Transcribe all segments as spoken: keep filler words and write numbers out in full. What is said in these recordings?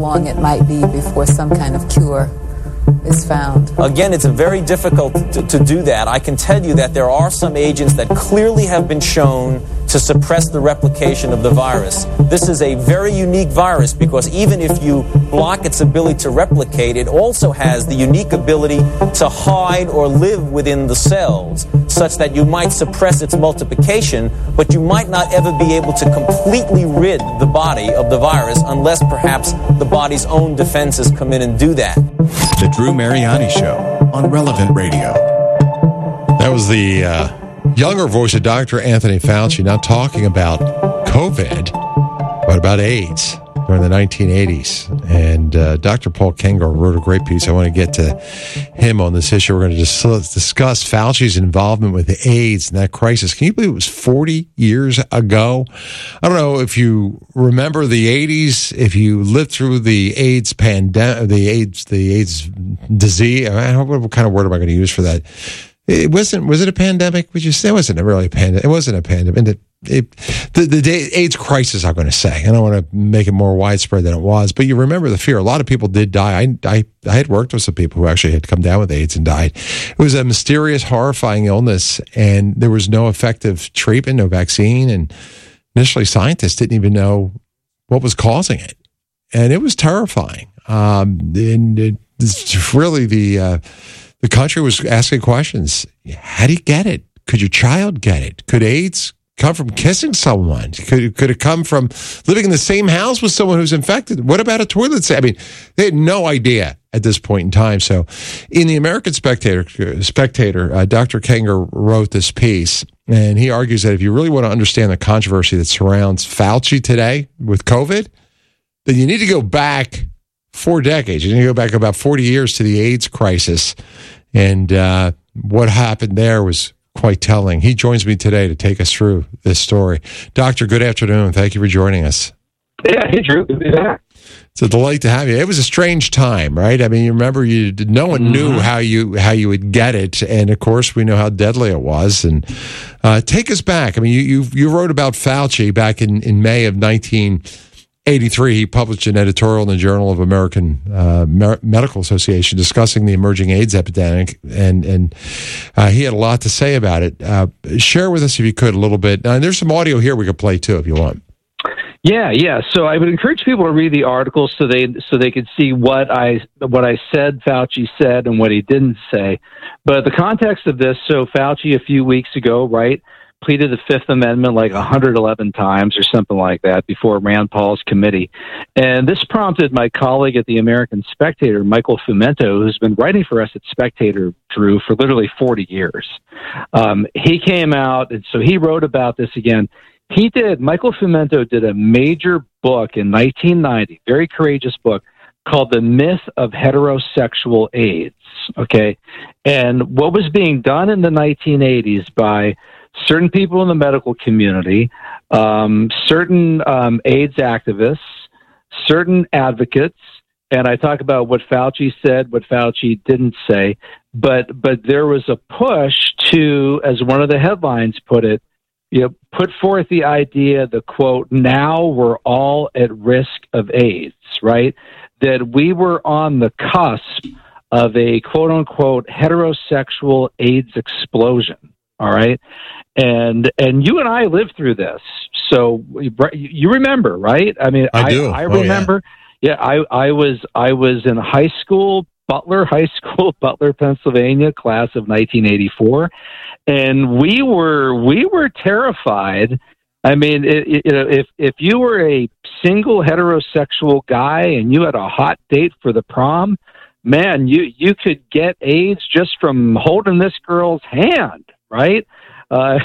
long it might be before some kind of cure is found. Again, it's very difficult to, to do that. I can tell you that there are some agents that clearly have been shown to suppress the replication of the virus. This is a very unique virus because even if you block its ability to replicate, it also has the unique ability to hide or live within the cells, such that you might suppress its multiplication, but you might not ever be able to completely rid the body of the virus unless perhaps the body's own defenses come in and do that. The Drew Mariani Show on Relevant Radio. That was the uh, younger voice of Doctor Anthony Fauci, not talking about COVID, but about AIDS during the nineteen eighties. And uh, Doctor Paul Kengor wrote a great piece. I want to get to him on this issue. We're going to just discuss Fauci's involvement with AIDS and that crisis. Can you believe it was forty years ago? I don't know if you remember the eighties, if you lived through the AIDS pandemic, the AIDS, the AIDS disease. I don't know, what kind of word am I going to use for that? It wasn't, was it a pandemic? Would you say it wasn't really a pandemic? It wasn't a pandemic. It, it, the, the AIDS crisis, I'm going to say. I don't want to make it more widespread than it was, but you remember the fear. A lot of people did die. I, I, I had worked with some people who actually had come down with AIDS and died. It was a mysterious, horrifying illness, and there was no effective treatment, no vaccine, and initially scientists didn't even know what was causing it. And it was terrifying. Um, and it, it's really the... Uh, The country was asking questions. How do you get it? Could your child get it? Could AIDS come from kissing someone? Could, could it come from living in the same house with someone who's infected? What about a toilet seat? I mean, they had no idea at this point in time. So in the American Spectator, Spectator, uh, Doctor Kengor wrote this piece, and he argues that if you really want to understand the controversy that surrounds Fauci today with COVID, then you need to go back four decades. You need to go back about forty years to the AIDS crisis. And uh, what happened there was quite telling. He joins me today to take us through this story. Doctor, good afternoon. Thank you for joining us. Yeah, hey, Drew. Good to be back. It's a delight to have you. It was a strange time, right? I mean, you remember, you no one knew mm-hmm. how you how you would get it, and of course, we know how deadly it was. And uh, take us back. I mean, you you, you wrote about Fauci back in, in May of nineteen eighty-three. He published an editorial in the Journal of American uh, Mer- Medical Association discussing the emerging AIDS epidemic, and and uh, he had a lot to say about it. Uh, share with us, if you could, a little bit. And there's some audio here we could play too, if you want. Yeah, yeah. So I would encourage people to read the article so they so they could see what I what I said Fauci said and what he didn't say. But the context of this, so Fauci a few weeks ago, right, pleaded the Fifth Amendment like one hundred eleven times or something like that before Rand Paul's committee. And this prompted my colleague at the American Spectator, Michael Fumento, who's been writing for us at Spectator, Drew, for literally forty years. Um, he came out, and so he wrote about this again. He did, Michael Fumento did a major book in nineteen ninety, very courageous book, called The Myth of Heterosexual AIDS, okay? And what was being done in the nineteen eighties by certain people in the medical community, um, certain um, AIDS activists, certain advocates, and I talk about what Fauci said, what Fauci didn't say, but but there was a push to, as one of the headlines put it, you know, put forth the idea, the quote, now we're all at risk of AIDS, right? That we were on the cusp of a quote unquote heterosexual AIDS explosion. All right. And and you and I lived through this. So you remember, right? I mean, I do. I, I oh, remember. Yeah, yeah I, I was I was in high school, Butler High School, Butler, Pennsylvania, class of nineteen eighty-four. And we were we were terrified. I mean, it, it, if if you were a single heterosexual guy and you had a hot date for the prom, man, you you could get AIDS just from holding this girl's hand, right? Uh,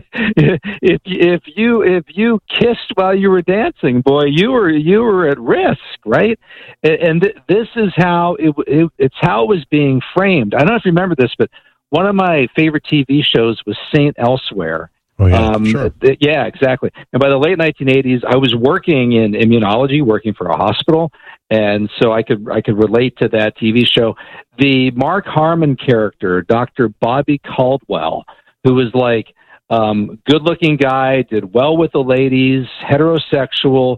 if if you if you kissed while you were dancing, boy, you were you were at risk, right? And, and th- this is how it, it it's how it was being framed. I don't know if you remember this, but one of my favorite T V shows was Saint Elsewhere. Oh, yeah, um, sure. th- yeah, exactly. And by the late nineteen eighties, I was working in immunology, working for a hospital, and so I could I could relate to that T V show. The Mark Harmon character, Doctor Bobby Caldwell, who was like um, good-looking guy, did well with the ladies, heterosexual.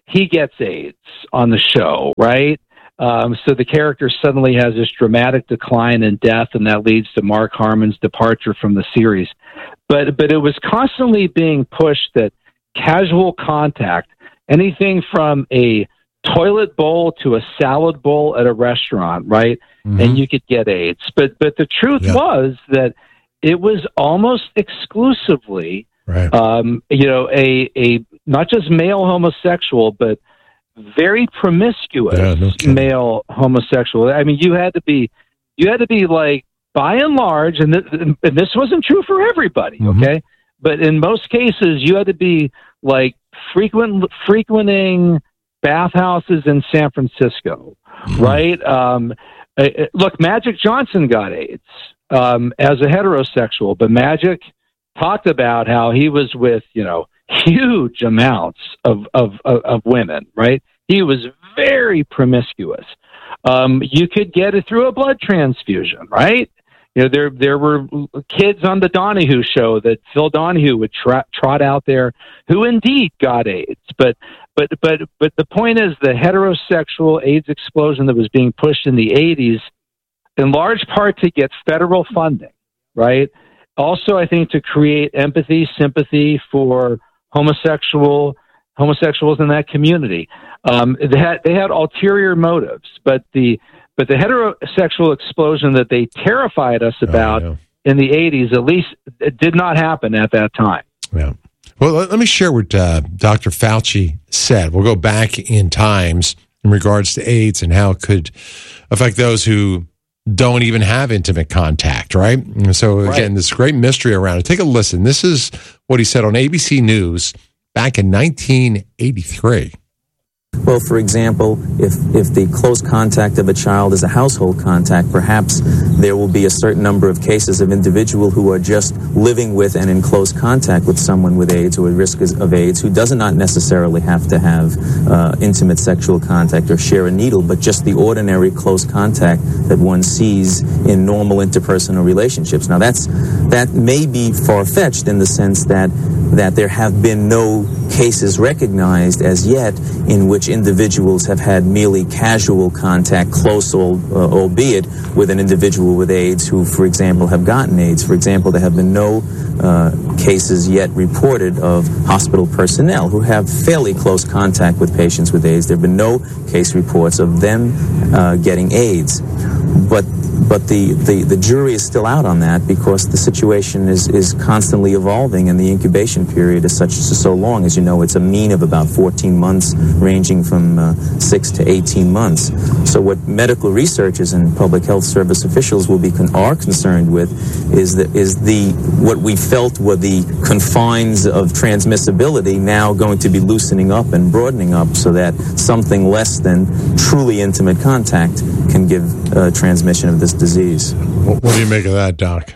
he gets AIDS on the show, right? Um, so the character suddenly has this dramatic decline in death, and that leads to Mark Harmon's departure from the series. But but it was constantly being pushed that casual contact, anything from a toilet bowl to a salad bowl at a restaurant, right? Mm-hmm. And you could get AIDS. But but the truth yeah. was that it was almost exclusively, right. um, you know, a a not just male homosexual, but very promiscuous yeah, no male homosexual. I mean, you had to be, you had to be like, by and large, and, th- and this wasn't true for everybody, mm-hmm. okay? But in most cases, you had to be like frequent frequenting bathhouses in San Francisco, mm-hmm. right? Um, uh, look, Magic Johnson got AIDS um, as a heterosexual, but Magic talked about how he was with, you know, huge amounts of, of, of, of women, right? He was very promiscuous. Um, you could get it through a blood transfusion, right? You know, there there were kids on the Donahue show that Phil Donahue would tra- trot out there who indeed got AIDS. But but but but the point is, the heterosexual AIDS explosion that was being pushed in the eighties, in large part to get federal funding, right? Also, I think to create empathy, sympathy for homosexual homosexuals in that community. Um, they had they had ulterior motives, but the but the heterosexual explosion that they terrified us about oh, yeah. in the eighties, at least, it did not happen at that time. Yeah. Well, let, let me share what uh, Doctor Fauci said. We'll go back in times in regards to AIDS and how it could affect those who don't even have intimate contact, right? And so, again, right. this great mystery around it. Take a listen. This is what he said on A B C News back in nineteen eighty-three. Well, for example, if, if the close contact of a child is a household contact, perhaps there will be a certain number of cases of individual who are just living with and in close contact with someone with AIDS or at risk of AIDS who does not necessarily have to have uh, intimate sexual contact or share a needle, but just the ordinary close contact that one sees in normal interpersonal relationships. Now, that's that may be far-fetched in the sense that that there have been no cases recognized as yet in which individuals have had merely casual contact, close uh, albeit, with an individual with AIDS who, for example, have gotten AIDS. For example, there have been no uh, cases yet reported of hospital personnel who have fairly close contact with patients with AIDS. There have been no case reports of them uh, getting AIDS. But But the, the, the jury is still out on that because the situation is, is constantly evolving and the incubation period is such so long. As you know, it's a mean of about fourteen months, ranging from uh, six to eighteen months. So what medical researchers and public health service officials will be con- are concerned with is that is the what we felt were the confines of transmissibility now going to be loosening up and broadening up so that something less than truly intimate contact can give uh, transmission of this disease. What, what do you make of that, Doc?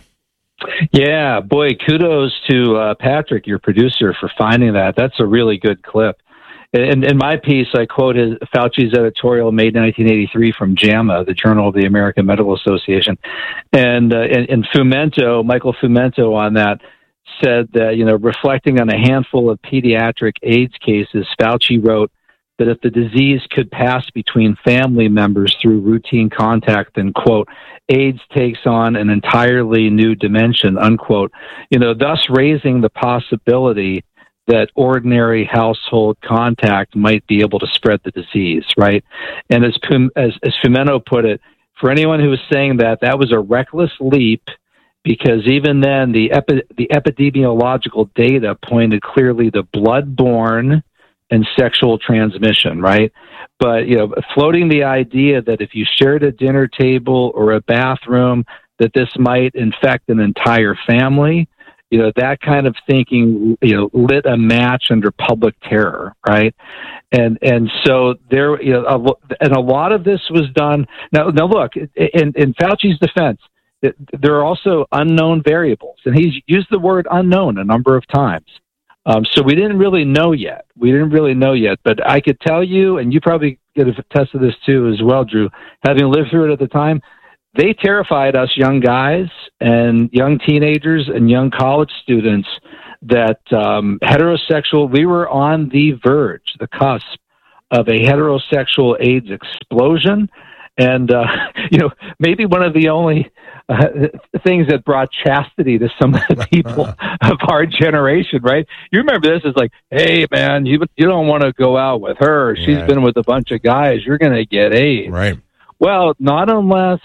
Yeah, boy, kudos to uh, Patrick, your producer, for finding that. That's a really good clip. In, in my piece, I quoted Fauci's editorial made in nineteen eighty-three from JAMA, the Journal of the American Medical Association. And, uh, and, and Fumento, Michael Fumento on that, said that, you know, reflecting on a handful of pediatric AIDS cases, Fauci wrote that if the disease could pass between family members through routine contact, then, quote, AIDS takes on an entirely new dimension, unquote, you know, thus raising the possibility that ordinary household contact might be able to spread the disease, right? And as as, as Fumento put it, for anyone who was saying that, that was a reckless leap, because even then the epi- the epidemiological data pointed clearly to blood-borne and sexual transmission, right? But, you know, floating the idea that if you shared a dinner table or a bathroom, that this might infect an entire family, you know, that kind of thinking, you know, lit a match under public terror, right? And and so there, you know, a, and a lot of this was done. Now, now look, in, in Fauci's defense, there are also unknown variables, and he's used the word unknown a number of times. Um, so we didn't really know yet. We didn't really know yet, but I could tell you, and you probably get a test of this too as well, Drew, having lived through it at the time, they terrified us young guys and young teenagers and young college students that um, heterosexual, we were on the verge, the cusp of a heterosexual AIDS explosion. And, uh, you know, maybe one of the only uh, things that brought chastity to some of the people of our generation, right? You remember this is like, hey, man, you you don't want to go out with her. She's right. been with a bunch of guys. You're going to get AIDS. Right. Well, not unless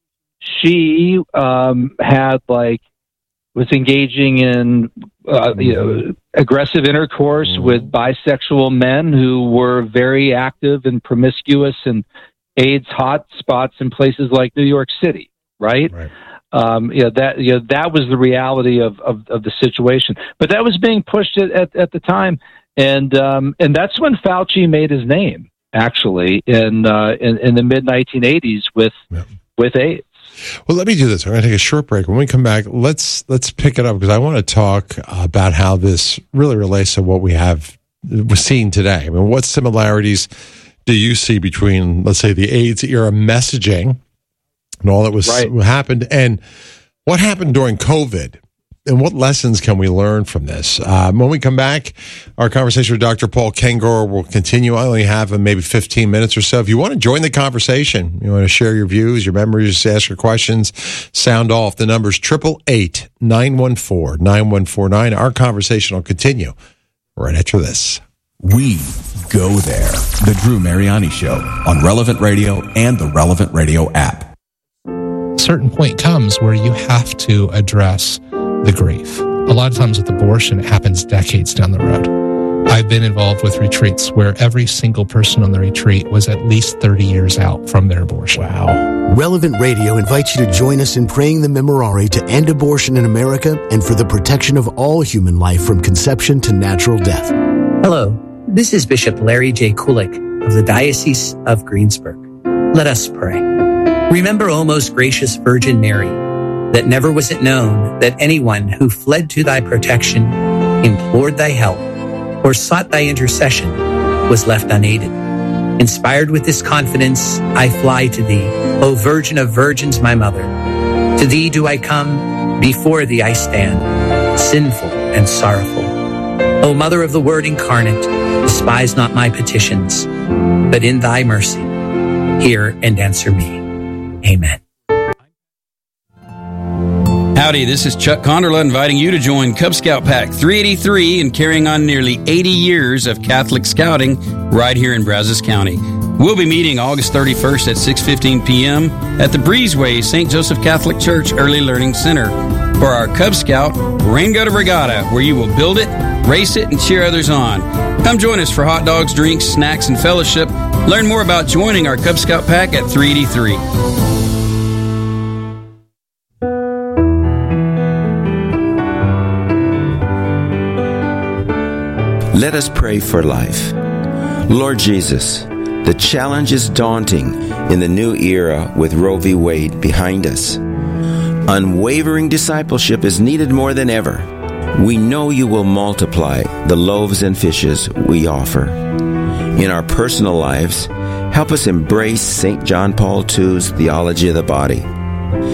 she um, had, like, was engaging in, uh, you know, aggressive intercourse mm-hmm. with bisexual men who were very active and promiscuous and AIDS hot spots in places like New York City, right? Right. Um, you know, that you know, that was the reality of, of, of the situation. But that was being pushed at, at, at the time, and um, and that's when Fauci made his name, actually, in uh, in, in the mid nineteen eighties with yeah. with AIDS. Well, let me do this. We're going to take a short break. When we come back, let's let's pick it up because I want to talk about how this really relates to what we have we're seeing today. I mean, what similarities do you see between, let's say, the AIDS era messaging and all that was right. happened, and what happened during COVID, and what lessons can we learn from this? Um, when we come back, our conversation with Doctor Paul Kengor will continue. I only have maybe fifteen minutes or so. If you want to join the conversation, you want to share your views, your memories, ask your questions, sound off. The number's eight eight eight, nine one four, nine one four nine. Our conversation will continue right after this. We go there. The Drew Mariani Show on Relevant Radio and the Relevant Radio app. A certain point comes where you have to address the grief. A lot of times with abortion, it happens decades down the road. I've been involved with retreats where every single person on the retreat was at least thirty years out from their abortion. Wow. Relevant Radio invites you to join us in praying the Memorare to end abortion in America and for the protection of all human life from conception to natural death. Hello. This is Bishop Larry J. Kulik of the Diocese of Greensburg. Let us pray. Remember, O most gracious Virgin Mary, that never was it known that anyone who fled to thy protection, implored thy help, or sought thy intercession was left unaided. Inspired with this confidence, I fly to thee, O Virgin of Virgins, my mother. To thee do I come, before thee I stand, sinful and sorrowful. O Mother of the Word incarnate, despise not my petitions, but in thy mercy, hear and answer me. Amen. Howdy, this is Chuck Conderla inviting you to join Cub Scout Pack three eighty-three and carrying on nearly eighty years of Catholic scouting right here in Brazos County. We'll be meeting August thirty-first at six fifteen p.m. at the Breezeway Saint Joseph Catholic Church Early Learning Center for our Cub Scout Rain Gutter Regatta, where you will build it, race it, and cheer others on. Come join us for hot dogs, drinks, snacks, and fellowship. Learn more about joining our Cub Scout Pack at three eighty-three. Let us pray for life. Lord Jesus, the challenge is daunting in the new era with Roe v. Wade behind us. Unwavering discipleship is needed more than ever. We know you will multiply the loaves and fishes we offer. In our personal lives, help us embrace Saint John Paul the Second's theology of the body